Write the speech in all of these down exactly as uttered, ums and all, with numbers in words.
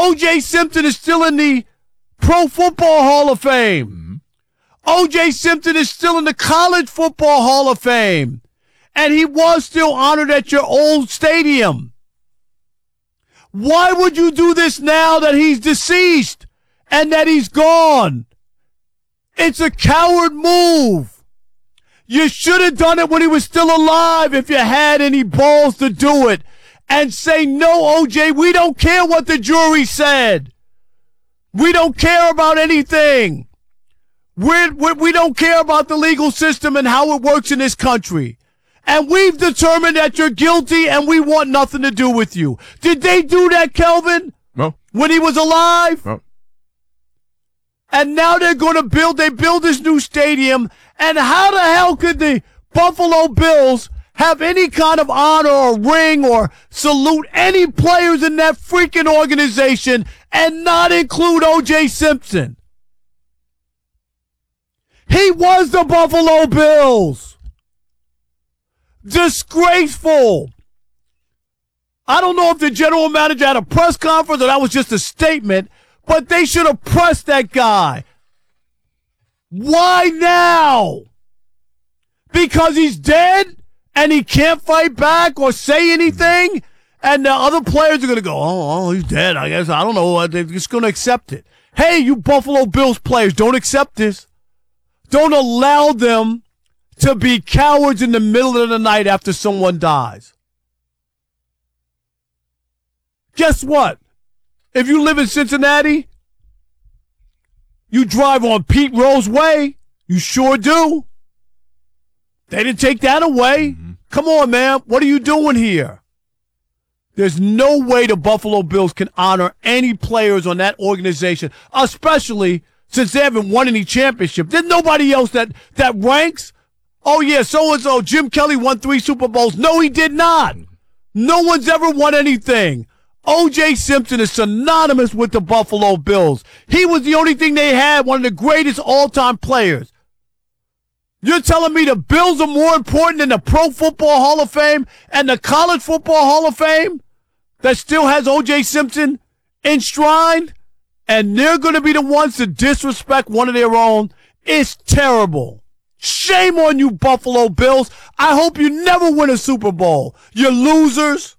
O J Simpson is still in the Pro Football Hall of Fame. Mm-hmm. O J Simpson is still in the College Football Hall of Fame. And he was still honored at your old stadium. Why would you do this now that he's deceased and that he's gone? It's a coward move. You should have done it when he was still alive if you had any balls to do it. And say, no, O J, we don't care what the jury said. We don't care about anything. We're, we're, we don't care about the legal system and how it works in this country. And we've determined that you're guilty and we want nothing to do with you. Did they do that, Kelvin? No. When he was alive? No. And now they're going to build, they build this new stadium. And how the hell could the Buffalo Bills have any kind of honor or ring or salute any players in that freaking organization and not include O J Simpson? He was the Buffalo Bills. Disgraceful. I don't know if the general manager had a press conference or that was just a statement, but they should have pressed that guy. Why now? Because he's dead and he can't fight back or say anything? And the other players are going to go, oh, oh, he's dead, I guess. I don't know. They're just going to accept it. Hey, you Buffalo Bills players, don't accept this. Don't allow them to be cowards in the middle of the night after someone dies. Guess what? If you live in Cincinnati, you drive on Pete Rose Way. You sure do. They didn't take that away. Mm-hmm. Come on, man. What are you doing here? There's no way the Buffalo Bills can honor any players on that organization, especially since they haven't won any championship. There's nobody else that, that ranks. Oh, yeah, so-and-so, Jim Kelly won three Super Bowls. No, he did not. No one's ever won anything. O J Simpson is synonymous with the Buffalo Bills. He was the only thing they had, one of the greatest all-time players. You're telling me the Bills are more important than the Pro Football Hall of Fame and the College Football Hall of Fame that still has O J Simpson enshrined? And they're going to be the ones to disrespect one of their own? It's terrible. Shame on you, Buffalo Bills. I hope you never win a Super Bowl. You losers.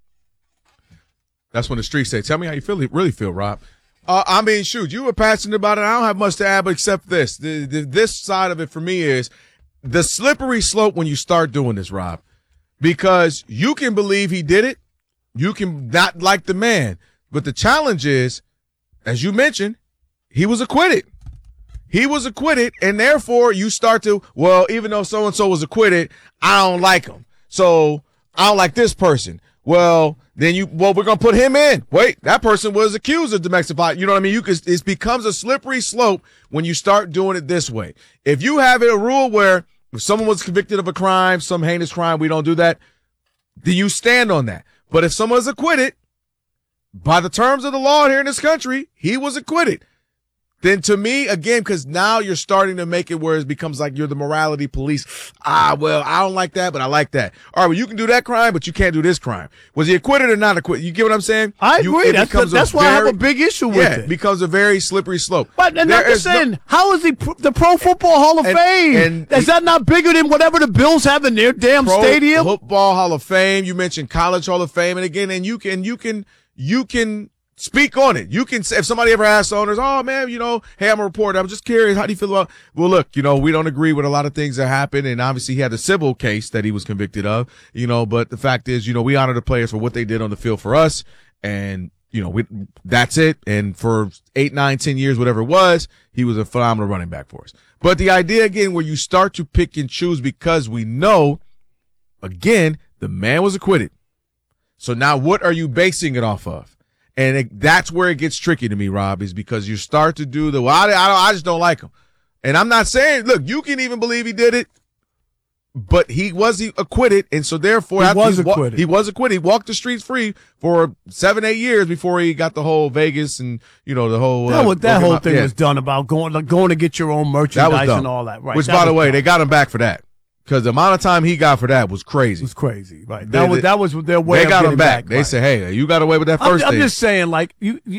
That's when the streets say, tell me how you feel, really feel, Rob. Uh, I mean, shoot, you were passionate about it. I don't have much to add, but except this. The, the, this side of it for me is the slippery slope when you start doing this, Rob. Because you can believe he did it. You can not like the man. But the challenge is, as you mentioned, he was acquitted. He was acquitted, and therefore you start to, well, even though so-and-so was acquitted, I don't like him. So I don't like this person. Well, then you, well, we're going to put him in. Wait, that person was accused of domestic violence. You know what I mean? You could, it becomes a slippery slope when you start doing it this way. If you have a rule where if someone was convicted of a crime, some heinous crime, we don't do that, then you stand on that. But if someone's acquitted, by the terms of the law here in this country, he was acquitted. Then to me, again, because now you're starting to make it where it becomes like you're the morality police. Ah, well, I don't like that, but I like that. All right, well, you can do that crime, but you can't do this crime. Was he acquitted or not acquitted? You get what I'm saying? I you, agree. That's, the, that's why very, I have a big issue with yeah, it. it becomes a very slippery slope. But and I'm just saying, no, how is he the Pro Football Hall of and, Fame? And is that not bigger than whatever the Bills have in their damn Pro stadium? Football Hall of Fame. You mentioned College Hall of Fame, and again, and you can, you can, you can. Speak on it. You can, if somebody ever asks owners, oh man, you know, hey, I'm a reporter. I'm just curious. How do you feel about, well, look, you know, we don't agree with a lot of things that happened. And obviously he had a civil case that he was convicted of, you know, but the fact is, you know, we honor the players for what they did on the field for us. And, you know, we, that's it. And for eight, nine, ten years, whatever it was, he was a phenomenal running back for us. But the idea again, where you start to pick and choose because we know, again, the man was acquitted. So now what are you basing it off of? And it, that's where it gets tricky to me, Rob, is because you start to do the, well, I, I, I just don't like him. And I'm not saying, look, you can even believe he did it, but he was acquitted. And so therefore, he was acquitted. He was acquitted. He walked the streets free for seven, eight years before he got the whole Vegas and, you know, the whole. That, uh, was, that whole out, thing yeah. was done about going, going to get your own merchandise and all that. Right. Which, that by the way, dumb. They got him back for that. Because the amount of time he got for that was crazy. It was crazy, right? They, that was that was their way. They of got him back. back they right. said, "Hey, you got away with that first I'm, thing." I'm just saying, like you,